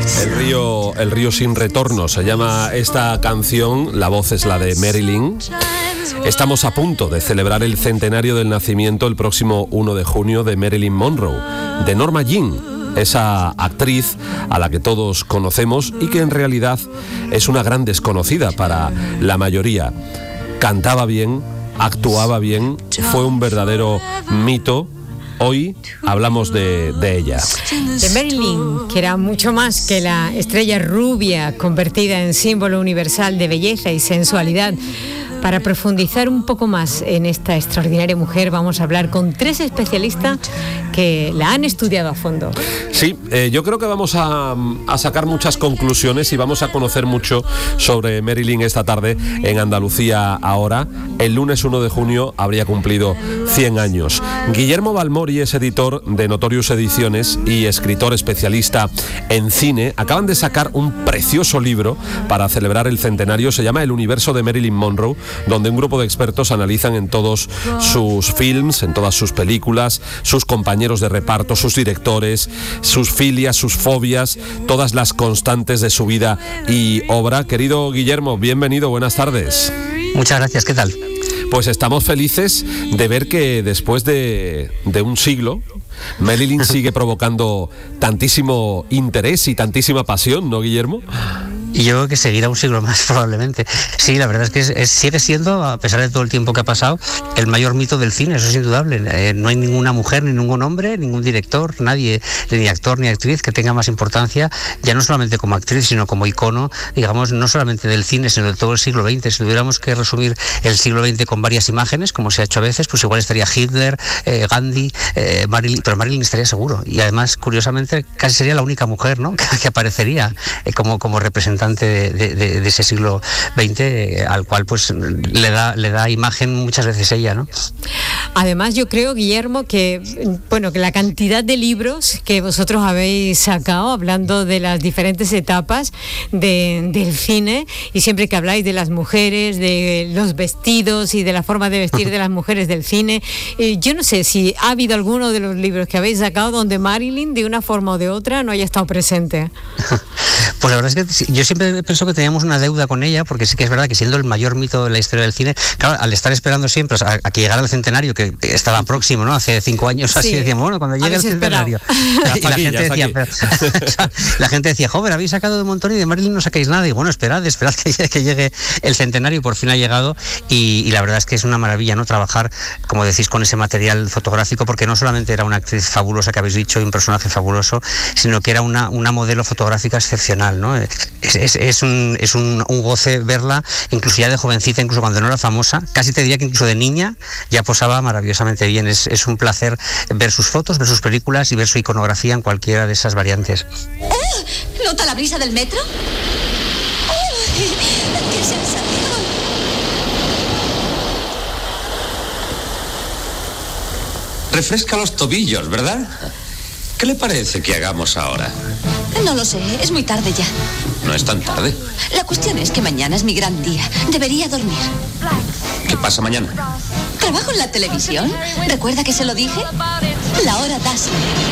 El río sin retorno se llama esta canción, la voz es la de Marilyn. Estamos a punto de celebrar el centenario del nacimiento el próximo 1 de junio de Marilyn Monroe, de Norma Jean, esa actriz a la que todos conocemos y que en realidad es una gran desconocida para la mayoría. Cantaba bien, actuaba bien, fue un verdadero mito. Hoy hablamos de ella. De Marilyn, que era mucho más que la estrella rubia convertida en símbolo universal de belleza y sensualidad. Para profundizar un poco más en esta extraordinaria mujer, vamos a hablar con 3 especialistas que la han estudiado a fondo. Sí, yo creo que vamos a sacar muchas conclusiones y vamos a conocer mucho sobre Marilyn esta tarde en Andalucía Ahora. El lunes 1 de junio habría cumplido 100 años. Guillermo Balmori es editor de Notorious Ediciones y escritor especialista en cine. Acaban de sacar un precioso libro para celebrar el centenario. Se llama El universo de Marilyn Monroe, donde un grupo de expertos analizan en todos sus films, en todas sus películas, sus compañeros de reparto, sus directores, sus filias, sus fobias, todas las constantes de su vida y obra. Querido Guillermo, bienvenido, buenas tardes. Muchas gracias, ¿qué tal? Pues estamos felices de ver que después de un siglo, Marilyn sigue provocando tantísimo interés y tantísima pasión, ¿no, Guillermo? Y yo creo que seguirá un siglo más probablemente. Sí, la verdad es que sigue siendo, a pesar de todo el tiempo que ha pasado, el mayor mito del cine, eso es indudable. No hay ninguna mujer, ni ningún hombre, ningún director, nadie, ni actor ni actriz que tenga más importancia, ya no solamente como actriz, sino como icono, digamos, no solamente del cine, sino de todo el siglo XX. Si tuviéramos que resumir el siglo XX con varias imágenes, como se ha hecho a veces, pues igual estaría Hitler, Gandhi, Marilyn, pero Marilyn estaría seguro. Y además, curiosamente, casi sería la única mujer, ¿no?, que aparecería como representante de ese siglo XX, al cual pues le da imagen muchas veces ella, ¿no? Además, yo creo, Guillermo, que la cantidad de libros que vosotros habéis sacado hablando de las diferentes etapas del cine, y siempre que habláis de las mujeres, de los vestidos y de la forma de vestir de las mujeres del cine, yo no sé si ha habido alguno de los libros que habéis sacado donde Marilyn, de una forma o de otra, no haya estado presente. Pues la verdad es que yo siempre pienso que teníamos una deuda con ella, porque sí que es verdad que siendo el mayor mito de la historia del cine, claro, al estar esperando siempre a que llegara el centenario, que estaba próximo, ¿no? Hace 5 años así, decíamos, bueno, cuando llegue el centenario. Y la gente decía, joder, habéis sacado de un montón y de Marilyn no sacáis nada. Y bueno, esperad que llegue el centenario, y por fin ha llegado. Y la verdad es que es una maravilla, ¿no?, trabajar, como decís, con ese material fotográfico, porque no solamente era una actriz fabulosa, que habéis dicho, y un personaje fabuloso, sino que era una modelo fotográfica excepcional, ¿no? Es un goce verla, incluso ya de jovencita, incluso cuando no era famosa, casi te diría que incluso de niña ya posaba maravillosamente bien. Es un placer ver sus fotos, ver sus películas y ver su iconografía en cualquiera de esas variantes. ¿Nota la brisa del metro? ¡Qué sensación! Refresca los tobillos, ¿verdad? ¿Qué le parece que hagamos ahora? No lo sé, es muy tarde ya. No es tan tarde. La cuestión es que mañana es mi gran día. Debería dormir. ¿Qué pasa mañana? ¿Trabajo en la televisión? ¿Recuerda que se lo dije? La hora Dazzler.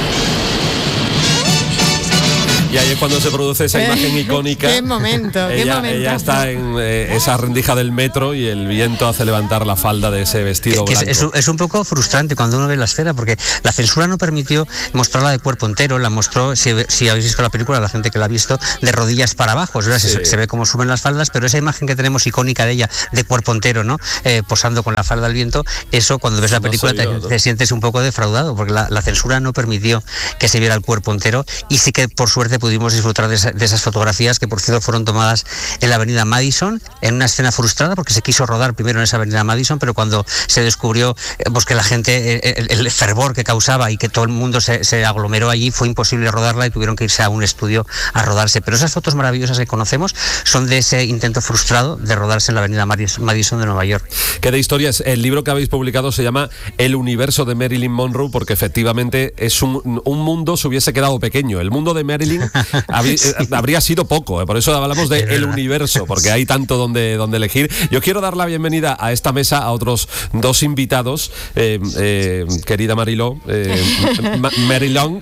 Y ahí es cuando se produce esa imagen icónica. ¡Qué momento! Ella está en esa rendija del metro y el viento hace levantar la falda de ese vestido blanco. Es un poco frustrante cuando uno ve la escena, porque la censura no permitió mostrarla de cuerpo entero, la mostró, si habéis visto la película, la gente que la ha visto, de rodillas para abajo. Sí. Se ve cómo suben las faldas, pero esa imagen que tenemos icónica de ella, de cuerpo entero, ¿no?, posando con la falda al viento, eso cuando ves la película te sientes un poco defraudado, porque la censura no permitió que se viera el cuerpo entero, y sí que por suerte pudimos disfrutar de esas fotografías, que por cierto fueron tomadas en la avenida Madison, en una escena frustrada porque se quiso rodar primero en esa avenida Madison, pero cuando se descubrió que la gente, el fervor que causaba y que todo el mundo se aglomeró allí, fue imposible rodarla y tuvieron que irse a un estudio a rodarse. Pero esas fotos maravillosas que conocemos son de ese intento frustrado de rodarse en la avenida Madison de Nueva York. ¿Qué de historias? El libro que habéis publicado se llama El universo de Marilyn Monroe, porque efectivamente es un mundo se hubiese quedado pequeño. El mundo de Marilyn habría sido poco, por eso hablamos de el universo, porque hay tanto donde elegir. Yo quiero dar la bienvenida a esta mesa a otros dos invitados, querida Mariló, Marilón,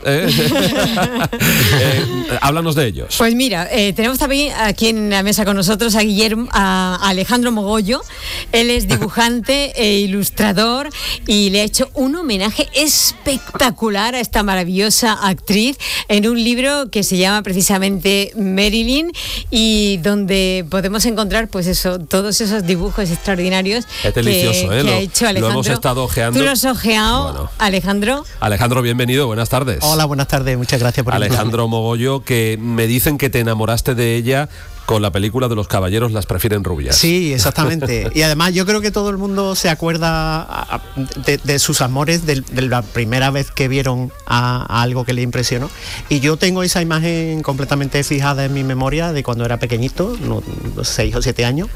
háblanos de ellos. Pues mira, tenemos también aquí en la mesa con nosotros a Alejandro Mogollo. Él es dibujante e ilustrador y le ha hecho un homenaje espectacular a esta maravillosa actriz en un libro que se llama precisamente Marilyn, y donde podemos encontrar pues eso, todos esos dibujos extraordinarios. Es delicioso, que ha hecho Alejandro. Lo hemos estado ojeando. ¿Tú lo has ojeado, bueno. Alejandro? Alejandro, bienvenido, buenas tardes. Hola, buenas tardes, muchas gracias por Alejandro Mogollo, que me dicen que te enamoraste de ella con la película de Los caballeros las prefieren rubias. Sí, exactamente. Y además yo creo que todo el mundo se acuerda de sus amores de la primera vez que vieron a algo que le impresionó. Y yo tengo esa imagen completamente fijada en mi memoria de cuando era pequeñito, 6 o 7 años.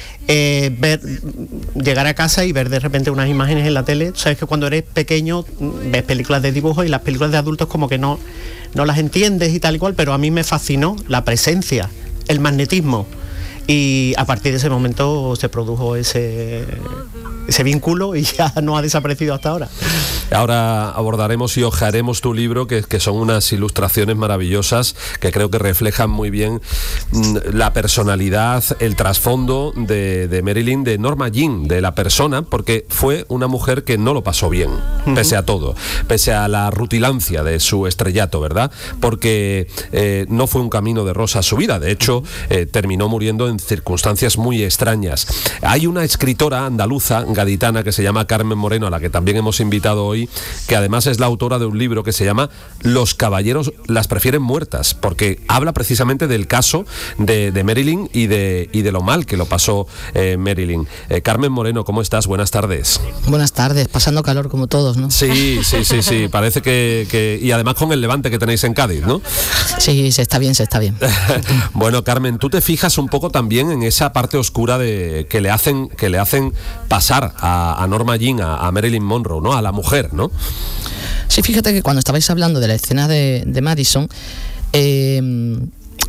Llegar a casa y ver de repente unas imágenes en la tele. Sabes que cuando eres pequeño ves películas de dibujos y las películas de adultos como que no las entiendes y tal y cual, pero a mí me fascinó la presencia, el magnetismo, y a partir de ese momento se produjo ese vínculo y ya no ha desaparecido hasta ahora. Ahora abordaremos y hojearemos tu libro, que son unas ilustraciones maravillosas que creo que reflejan muy bien la personalidad, el trasfondo de Marilyn, de Norma Jean, de la persona, porque fue una mujer que no lo pasó bien, pese a todo, pese a la rutilancia de su estrellato, ¿verdad? Porque no fue un camino de rosas su vida, de hecho terminó muriendo en circunstancias muy extrañas. Hay una escritora andaluza, gaditana, que se llama Carmen Moreno, a la que también hemos invitado hoy, que además es la autora de un libro que se llama Los caballeros las prefieren muertas, porque habla precisamente del caso de Marilyn y de lo mal que lo pasó Marilyn. Carmen Moreno, ¿cómo estás? Buenas tardes. Buenas tardes, pasando calor como todos, ¿no? Sí, parece que y además con el levante que tenéis en Cádiz, ¿no? Sí, se está bien. Bueno, Carmen, tú te fijas un poco también en esa parte oscura que le hacen pasar a Norma Jean, a Marilyn Monroe, ¿no? A la mujer, ¿no? Sí, fíjate que cuando estabais hablando de la escena de Madison, en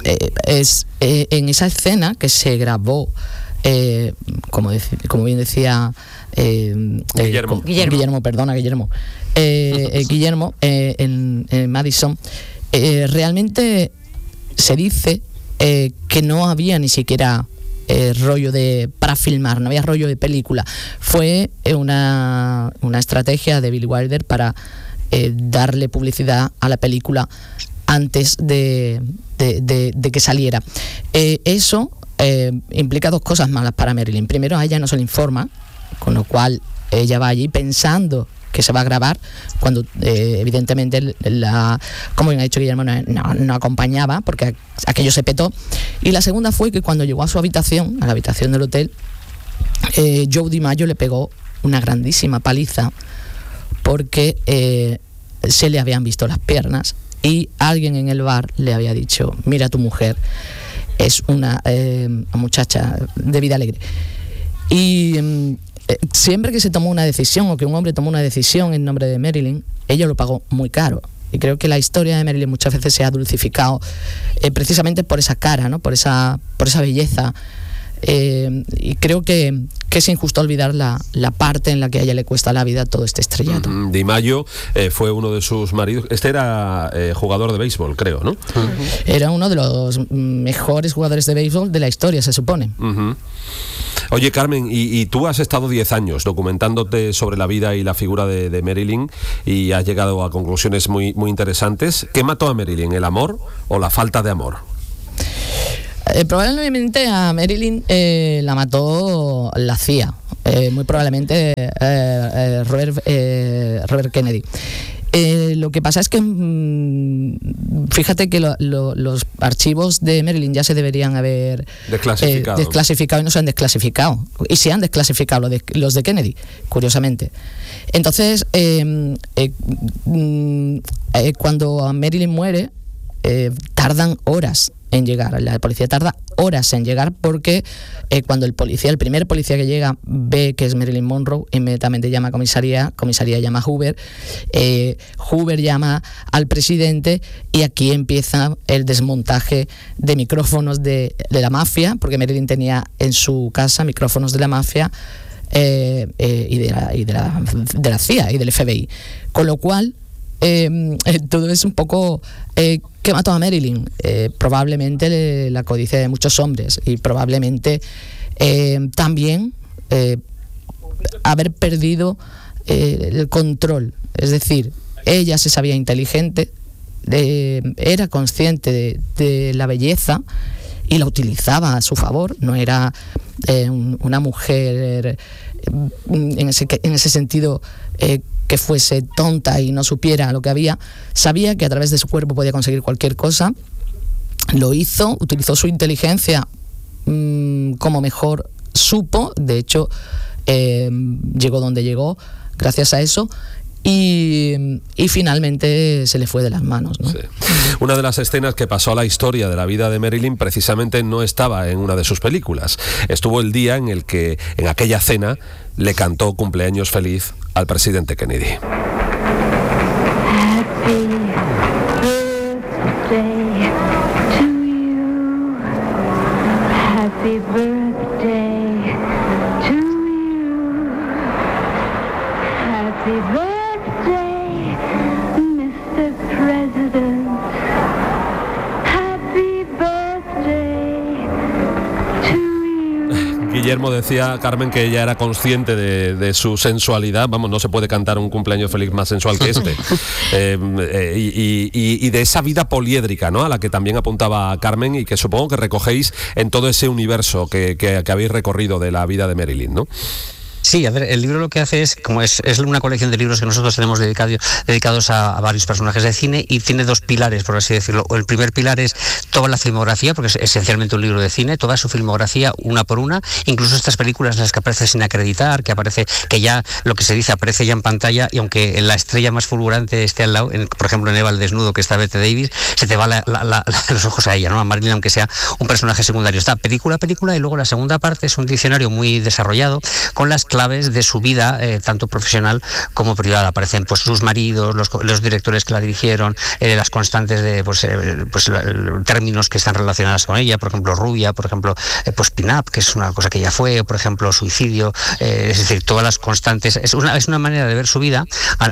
esa escena que se grabó, como bien decía Guillermo en Madison, realmente se dice que no había ni siquiera rollo para filmar, no había rollo de película. Fue una estrategia de Billy Wilder para darle publicidad a la película antes de que saliera. Eso implica dos cosas malas para Marilyn. Primero, a ella no se le informa, con lo cual ella va allí pensando que se va a grabar, cuando evidentemente como bien ha dicho Guillermo, no acompañaba, porque aquello se petó. Y la segunda fue que cuando llegó a su habitación, a la habitación del hotel, Joe DiMaggio le pegó una grandísima paliza, porque se le habían visto las piernas y alguien en el bar le había dicho: mira, tu mujer es una muchacha de vida alegre. Y siempre que se tomó una decisión, o que un hombre tomó una decisión en nombre de Marilyn, ella lo pagó muy caro. Y creo que la historia de Marilyn muchas veces se ha dulcificado precisamente por esa cara, ¿no? Por esa belleza. Y creo que es injusto olvidar la parte en la que a ella le cuesta la vida todo este estrellato. DiMaggio fue uno de sus maridos. Este era jugador de béisbol, creo, ¿no? Era uno de los mejores jugadores de béisbol de la historia, se supone. Oye, Carmen, y tú has estado 10 años documentándote sobre la vida y la figura de Marilyn, y has llegado a conclusiones muy, muy interesantes. ¿Qué mató a Marilyn, el amor o la falta de amor? Probablemente a Marilyn la mató la CIA, muy probablemente Robert Kennedy. Lo que pasa es que fíjate que los archivos de Marilyn ya se deberían haber desclasificado y no se han desclasificado, y se han desclasificado los de Kennedy, curiosamente. Entonces cuando Marilyn muere, tardan horas en llegar. La policía tarda horas en llegar porque cuando el primer policía que llega ve que es Marilyn Monroe, inmediatamente llama a comisaría llama a Hoover, Hoover llama al presidente y aquí empieza el desmontaje de micrófonos de la mafia, porque Marilyn tenía en su casa micrófonos de la mafia y de la CIA y del FBI, con lo cual todo es un poco ¿qué mató a Marilyn? Probablemente la codicia de muchos hombres y probablemente también haber perdido el control. Es decir, ella se sabía inteligente, era consciente de la belleza y la utilizaba a su favor. No era una mujer en ese sentido que fuese tonta y no supiera lo que había. Sabía que a través de su cuerpo podía conseguir cualquier cosa. Lo hizo, utilizó su inteligencia como mejor supo. De hecho, llegó donde llegó gracias a eso. Y finalmente se le fue de las manos, ¿no? Sí. Una de las escenas que pasó a la historia de la vida de Marilyn precisamente no estaba en una de sus películas. Estuvo el día en el que, en aquella cena, le cantó cumpleaños feliz al presidente Kennedy. Happy birthday to you. Happy birthday, Mr. President. Happy birthday to you. Guillermo decía, Carmen, que ella era consciente de su sensualidad. Vamos, no se puede cantar un cumpleaños feliz más sensual que este. Y de esa vida poliédrica, ¿no?, a la que también apuntaba Carmen y que supongo que recogéis en todo ese universo que habéis recorrido de la vida de Marilyn, ¿no? Sí, a ver, el libro lo que hace es, como es una colección de libros que nosotros tenemos dedicados a varios personajes de cine, y tiene dos pilares, por así decirlo. El primer pilar es toda la filmografía, porque es esencialmente un libro de cine, toda su filmografía una por una, incluso estas películas en las que aparece sin acreditar, que ya lo que se dice aparece ya en pantalla, y aunque la estrella más fulgurante esté al lado, por ejemplo en Eva el desnudo, que está Bette Davis, se te va los ojos a ella, ¿no?, a Marilyn, aunque sea un personaje secundario. Está película, y luego la segunda parte es un diccionario muy desarrollado con las claves de su vida, tanto profesional como privada. Aparecen pues sus maridos, los directores que la dirigieron, las constantes de términos que están relacionadas con ella, por ejemplo rubia, por ejemplo pues pin-up, que es una cosa que ella fue, por ejemplo suicidio, es decir, todas las constantes. Es una manera de ver su vida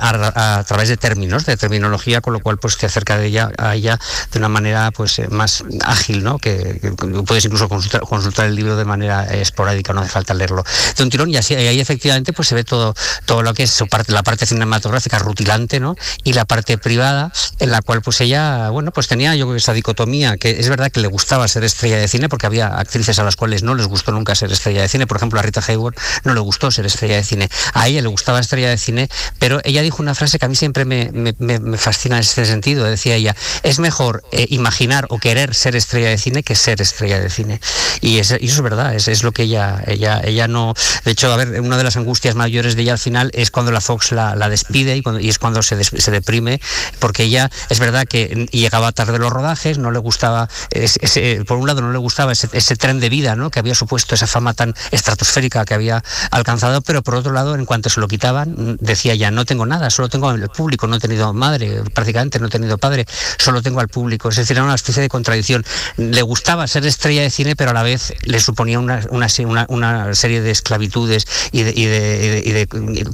a través de términos, de terminología, con lo cual pues te acerca a ella de una manera pues más ágil, ¿no?, que puedes incluso consultar el libro de manera esporádica, no hace falta leerlo de un tirón, y así ahí efectivamente pues se ve todo lo que es su parte, la parte cinematográfica rutilante, ¿no?, y la parte privada, en la cual pues ella, bueno, pues tenía, yo creo, esa dicotomía, que es verdad que le gustaba ser estrella de cine, porque había actrices a las cuales no les gustó nunca ser estrella de cine. Por ejemplo, a Rita Hayworth no le gustó ser estrella de cine, a ella le gustaba estrella de cine, pero ella dijo una frase que a mí siempre me fascina en este sentido. Decía ella: es mejor imaginar o querer ser estrella de cine que ser estrella de cine. Y eso es verdad, es lo que ella no... De hecho, a ver, una de las angustias mayores de ella al final es cuando la Fox la despide, y es cuando se deprime, porque ella, es verdad que llegaba tarde a los rodajes, no le gustaba, por un lado no le gustaba ese tren de vida, ¿no?, que había supuesto esa fama tan estratosférica que había alcanzado, pero por otro lado, en cuanto se lo quitaban, decía ya: no tengo nada, solo tengo el público, no he tenido madre, prácticamente no he tenido padre, solo tengo al público. Es decir, era una especie de contradicción. Le gustaba ser estrella de cine, pero a la vez le suponía una serie de esclavitudes y de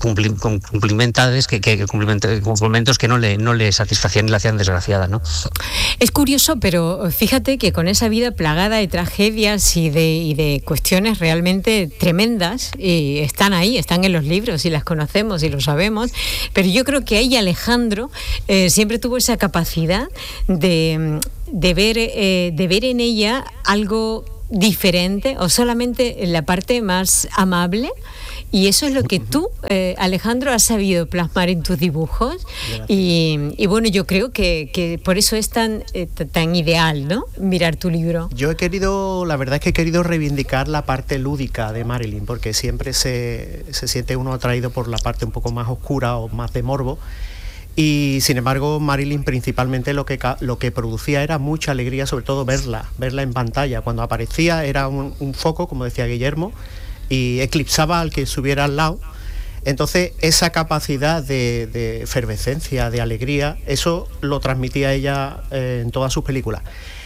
cumplimentos que no le satisfacían y la hacían desgraciada, ¿no? Es curioso, pero fíjate que con esa vida plagada de tragedias y de cuestiones realmente tremendas, y están ahí, están en los libros y las conocemos y lo sabemos, pero yo creo que ella, Alejandro, siempre tuvo esa capacidad de ver en ella algo diferente, o solamente la parte más amable. Y eso es lo que tú, Alejandro, has sabido plasmar en tus dibujos. Y bueno, yo creo que por eso es tan ideal, ¿no?, mirar tu libro. La verdad es que he querido reivindicar la parte lúdica de Marilyn, porque siempre se siente uno atraído por la parte un poco más oscura o más de morbo. Y sin embargo, Marilyn principalmente lo que producía era mucha alegría, sobre todo verla en pantalla. Cuando aparecía era un foco, como decía Guillermo, y eclipsaba al que estuviera al lado. Entonces esa capacidad de efervescencia, de alegría, eso lo transmitía ella en todas sus películas.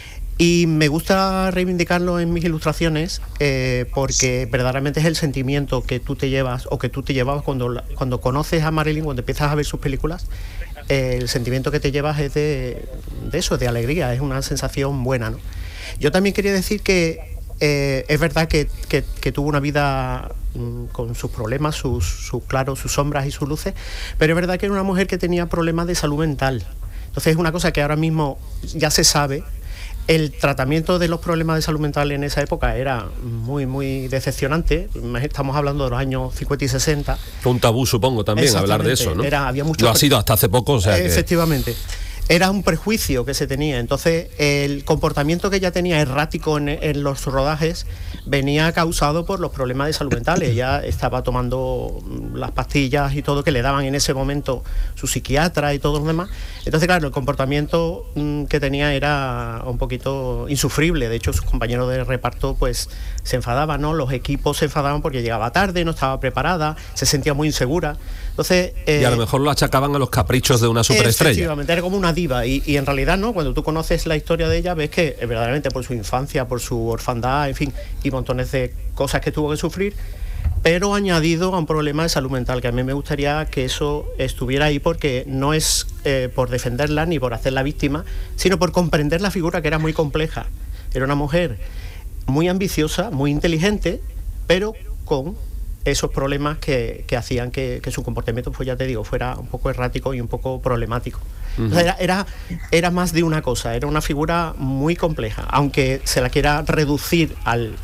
Y me gusta reivindicarlo en mis ilustraciones porque verdaderamente es el sentimiento que tú te llevas o que tú te llevabas cuando conoces a Marilyn, cuando empiezas a ver sus películas. El sentimiento que te llevas es de eso, de alegría, es una sensación buena, ¿no? Yo también quería decir que es verdad que tuvo una vida con sus problemas, sus sombras y sus luces, pero es verdad que era una mujer que tenía problemas de salud mental. Entonces es una cosa que ahora mismo ya se sabe. El tratamiento de los problemas de salud mental en esa época era muy, muy decepcionante. Estamos hablando de los años 50 y 60. Un tabú, supongo, también, hablar de eso, ¿no? Había mucho... Lo ha sido hasta hace poco, o sea efectivamente. Era un prejuicio que se tenía. Entonces, el comportamiento que ella tenía errático en los rodajes venía causado por los problemas de salud mental. Ella estaba tomando las pastillas y todo que le daban en ese momento su psiquiatra y todo lo demás. Entonces, claro, el comportamiento que tenía era un poquito insufrible. De hecho, sus compañeros de reparto pues se enfadaban, ¿no? Los equipos se enfadaban porque llegaba tarde, no estaba preparada, se sentía muy insegura. Entonces, y a lo mejor lo achacaban a los caprichos de una superestrella. Efectivamente, era como una diva. Y en realidad, ¿no? Cuando tú conoces la historia de ella, ves que verdaderamente por su infancia, por su orfandad, en fin, y montones de cosas que tuvo que sufrir, pero añadido a un problema de salud mental, que a mí me gustaría que eso estuviera ahí, porque no es por defenderla ni por hacerla víctima, sino por comprender la figura, que era muy compleja. Era una mujer muy ambiciosa, muy inteligente, pero con esos problemas que hacían que su comportamiento, pues ya te digo, fuera un poco errático y un poco problemático. Uh-huh. O sea, era más de una cosa, era una figura muy compleja, aunque se la quiera reducir al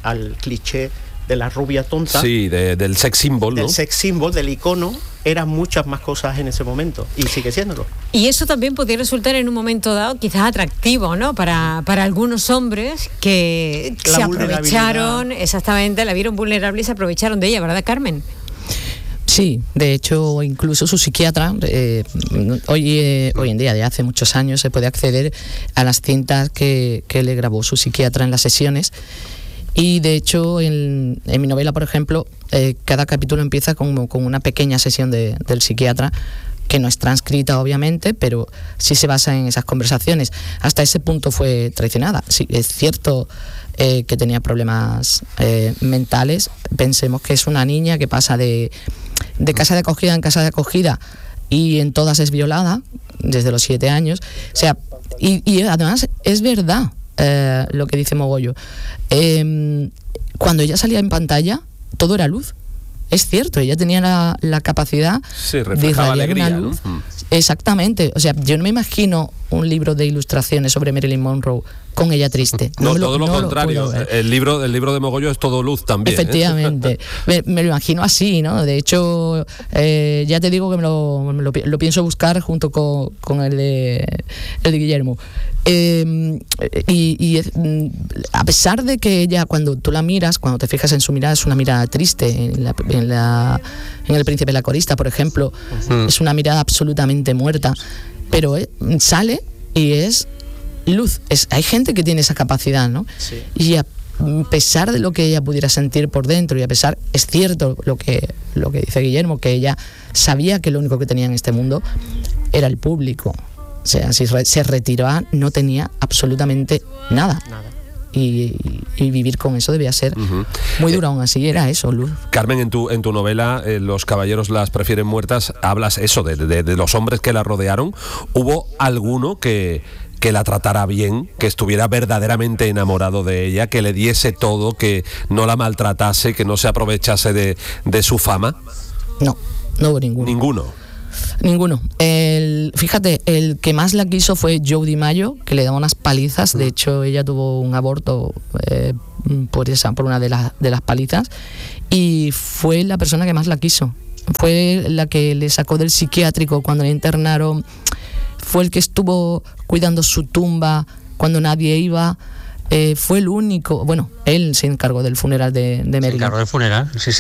cliché de la rubia tonta. Sí, del sex symbol, ¿no? Del sex symbol, del icono, eran muchas más cosas en ese momento, y sigue siéndolo. Y eso también podría resultar en un momento dado quizás atractivo, ¿no? Para algunos hombres que se aprovecharon, exactamente, la vieron vulnerable y se aprovecharon de ella, ¿verdad, Carmen? Sí, de hecho, incluso su psiquiatra, hoy en día, de hace muchos años, se puede acceder a las cintas que le grabó su psiquiatra en las sesiones. Y de hecho, en mi novela, por ejemplo, cada capítulo empieza con una pequeña sesión del psiquiatra, que no es transcrita, obviamente, pero sí se basa en esas conversaciones. Hasta ese punto fue traicionada. Sí, es cierto que tenía problemas mentales. Pensemos que es una niña que pasa de casa de acogida en casa de acogida, y en todas es violada desde los 7 años. O sea, y además es verdad lo que dice Mogollo. Cuando ella salía en pantalla, todo era luz. Es cierto, ella tenía la capacidad de irradiar alegría, una luz, ¿no? Exactamente. O sea, yo no me imagino un libro de ilustraciones sobre Marilyn Monroe con ella triste. No, todo lo contrario. El libro de Mogollo es todo luz también. Efectivamente. Me lo imagino así, ¿no? De hecho, ya te digo que lo pienso buscar junto con el de Guillermo. A pesar de que ella, cuando tú la miras, cuando te fijas en su mirada, es una mirada triste. En El príncipe de la corista, por ejemplo, es una mirada absolutamente muerta, pero sale y es luz. Hay gente que tiene esa capacidad, ¿no? Sí. Y a pesar de lo que ella pudiera sentir por dentro, y a pesar, es cierto lo que dice Guillermo, que ella sabía que lo único que tenía en este mundo era el público. O sea, si se retiraba, no tenía absolutamente nada. Y vivir con eso debía ser muy duro. Aún así era eso, luz. Carmen, en tu novela Los caballeros las prefieren muertas, hablas eso de los hombres que la rodearon. ¿Hubo alguno que la tratara bien, que estuviera verdaderamente enamorado de ella, que le diese todo, que no la maltratase, que no se aprovechase de su fama? No hubo Ninguno. Fíjate, el que más la quiso fue Joe DiMaggio, que le daba unas palizas. De hecho, ella tuvo un aborto por una de las palizas, y fue la persona que más la quiso. Fue la que le sacó del psiquiátrico cuando la internaron. Fue el que estuvo cuidando su tumba cuando nadie iba. fue el único, bueno, él se encargó del funeral de Marilyn. Se encargó del funeral, sí.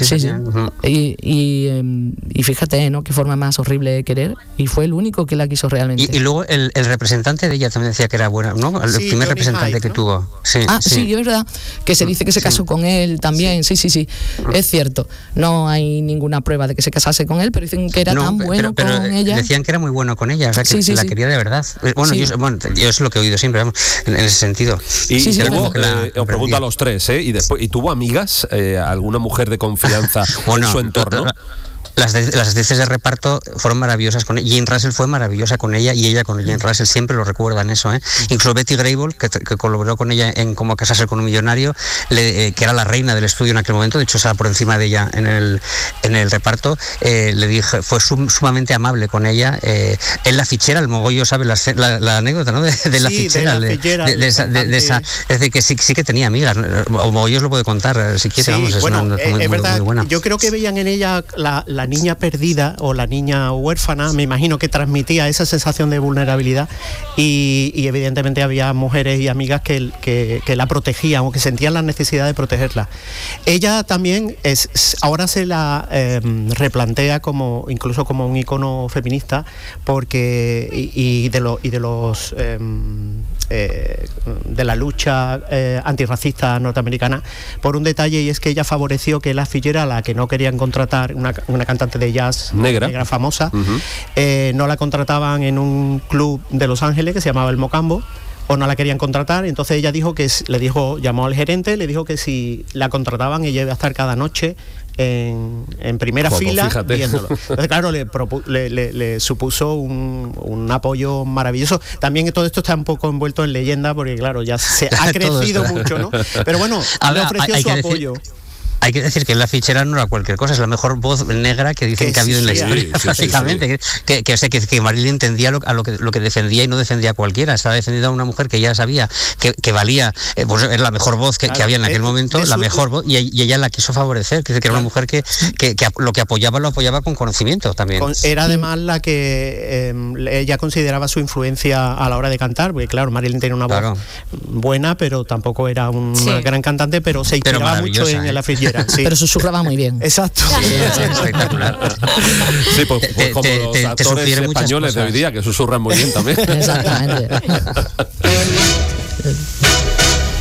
Y fíjate, ¿no? Qué forma más horrible de querer, y fue el único que la quiso realmente. Y luego el representante de ella también decía que era buena, ¿no? El primer Johnny representante Hyde, que ¿no? tuvo. Sí, Sí, es verdad, que se dice que se casó con él también, sí, es cierto. No hay ninguna prueba de que se casase con él, pero dicen que era tan bueno pero con ella. Decían que era muy bueno con ella, o sea, que la quería de verdad. Bueno, Sí. yo es lo que he oído siempre, vamos, en ese sentido. Y Sí, tuvo, es os pregunto a los tres, ¿y tuvo amigas, alguna mujer de confianza en su entorno? Las actrices de reparto fueron maravillosas con ella. Jane Russell fue maravillosa con ella, y ella con Jane Russell, siempre lo recuerdan eso, ¿eh? Incluso Betty Grable, que colaboró con ella en Cómo casarse con un millonario, que era la reina del estudio en aquel momento, de hecho estaba por encima de ella en el reparto, le dije, fue sumamente amable con ella. En La Fichera, el mogollo sabe la anécdota, ¿no? De La Fichera, de esa, es decir, que sí que tenía amigas, o mogollo os lo puede contar si quiere, Sí, vamos, bueno, es verdad, muy buena. yo creo que veían en ella la niña perdida o la niña huérfana, me imagino que transmitía esa sensación de vulnerabilidad, y evidentemente había mujeres y amigas que la protegían o que sentían la necesidad de protegerla. Ella también ahora se la replantea incluso como un icono feminista, porque de la lucha antirracista norteamericana, por un detalle, y es que ella favoreció que Ella Fitzgerald, a la que no querían contratar, una cantante de jazz negra famosa, no la contrataban en un club de Los Ángeles que se llamaba el Mocambo, o no la querían contratar. Entonces ella llamó al gerente, le dijo que si la contrataban, ella iba a estar cada noche en primera fila, fíjate, viéndolo. Entonces, claro, le supuso un apoyo maravilloso. También todo esto está un poco envuelto en leyenda, porque claro, ya se ha crecido mucho, ¿no? Pero bueno, le ofreció su apoyo. Hay que decir que Ella Fitzgerald no era cualquier cosa, es la mejor voz negra que dicen que ha habido en la historia, básicamente. Que Marilyn entendía lo que defendía y no defendía a cualquiera. Estaba defendiendo a una mujer que ya sabía que valía, pues era la mejor voz que había en aquel momento, la mejor voz, y ella la quiso favorecer, que era una mujer que lo que apoyaba lo apoyaba con conocimiento también. Era además la que ella consideraba su influencia a la hora de cantar, porque claro, Marilyn tenía una voz buena, pero tampoco era una gran cantante, pero se inspiraba mucho en Ella Fitzgerald. Sí. Pero susurraba muy bien. Exacto. Espectacular. Sí, pues como los actores españoles de hoy día, que susurran muy bien también. Exactamente.